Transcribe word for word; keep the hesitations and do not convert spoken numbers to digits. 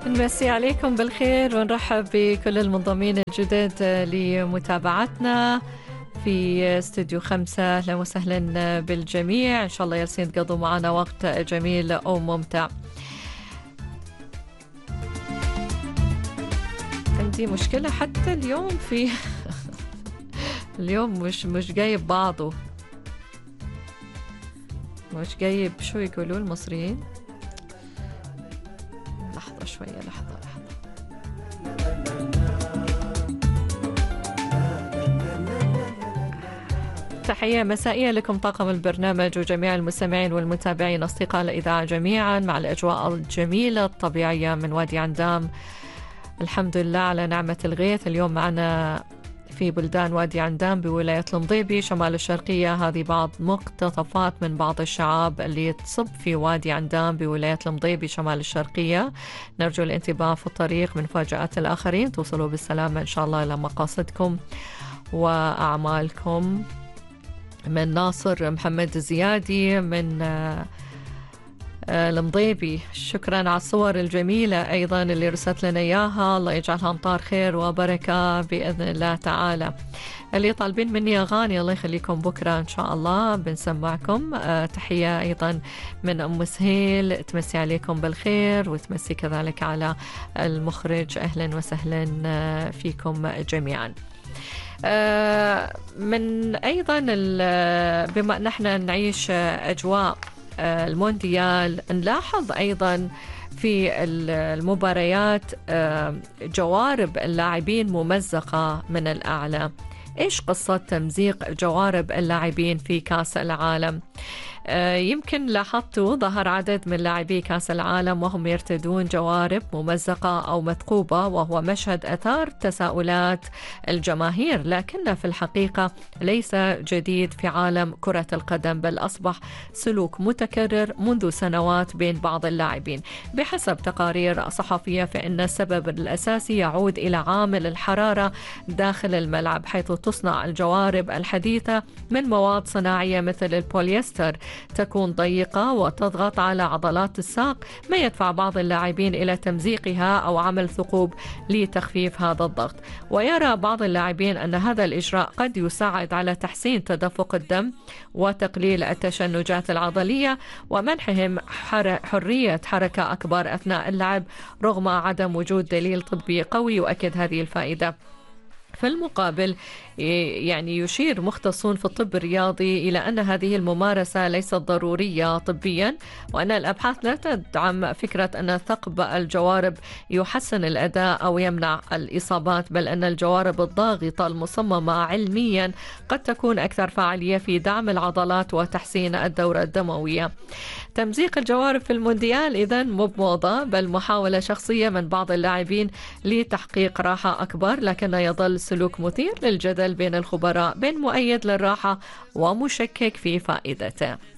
نمسي عليكم بالخير ونرحب بكل المنضمين الجدد لمتابعتنا في استوديو خمسة. أهلا وسهلا بالجميع، إن شاء الله ياسين تقضوا معنا وقت جميل أو ممتع. عندي مشكلة حتى اليوم في اليوم مش مش جايب بعضه، مش جايب. شو يقولوا المصريين؟ لحظة شوية، لحظة لحظة. تحية مسائية لكم طاقم البرنامج وجميع المستمعين والمتابعين أصدقاء الإذاعة جميعا، مع الأجواء الجميلة الطبيعية من وادي عندام. الحمد لله على نعمة الغيث. اليوم معنا في بلدان وادي عندام بولاية المضيبي شمال الشرقية هذه بعض مقتطفات من بعض الشعاب اللي تصب في وادي عندام بولاية المضيبي شمال الشرقية. نرجو الانتباه في الطريق من مفاجآت الآخرين. توصلوا بالسلامة إن شاء الله إلى مقاصدكم وأعمالكم. من ناصر محمد الزيادي من المضيبي، شكرا على الصور الجميلة أيضا اللي رسلت لنا إياها، الله يجعلها أمطار خير وبركة بإذن الله تعالى. اللي طالبين مني أغاني الله يخليكم بكرة إن شاء الله بنسمعكم. أه تحية أيضا من أم سهيل، تمسي عليكم بالخير وتمسي كذلك على المخرج. أهلا وسهلا فيكم جميعا. أه من أيضا بما نحن نعيش أجواء المونديال، نلاحظ أيضا في المباريات جوارب اللاعبين ممزقة من الأعلى. إيش قصة تمزيق جوارب اللاعبين في كأس العالم؟ يمكن لاحظتوا ظهر عدد من لاعبي كأس العالم وهم يرتدون جوارب ممزقة أو مثقوبة، وهو مشهد أثار تساؤلات الجماهير، لكن في الحقيقة ليس جديد في عالم كرة القدم، بل أصبح سلوك متكرر منذ سنوات بين بعض اللاعبين. بحسب تقارير صحفية فإن السبب الأساسي يعود إلى عامل الحرارة داخل الملعب، حيث تصنع الجوارب الحديثة من مواد صناعية مثل البوليستر، تكون ضيقة وتضغط على عضلات الساق، ما يدفع بعض اللاعبين إلى تمزيقها أو عمل ثقوب لتخفيف هذا الضغط. ويرى بعض اللاعبين أن هذا الإجراء قد يساعد على تحسين تدفق الدم وتقليل التشنجات العضلية ومنحهم حرية حركة أكبر أثناء اللعب، رغم عدم وجود دليل طبي قوي يؤكد هذه الفائدة. في المقابل يعني يشير مختصون في الطب الرياضي إلى أن هذه الممارسة ليست ضرورية طبيا، وأن الأبحاث لا تدعم فكرة أن ثقب الجوارب يحسن الأداء أو يمنع الإصابات، بل أن الجوارب الضاغطة المصممة علميا قد تكون أكثر فعالية في دعم العضلات وتحسين الدورة الدموية. تمزيق الجوارب في المونديال إذن مو بموضة، بل محاولة شخصية من بعض اللاعبين لتحقيق راحة أكبر، لكن يظل سلوك مثير للجدل بين الخبراء بين مؤيد للراحة ومشكك في فائدته.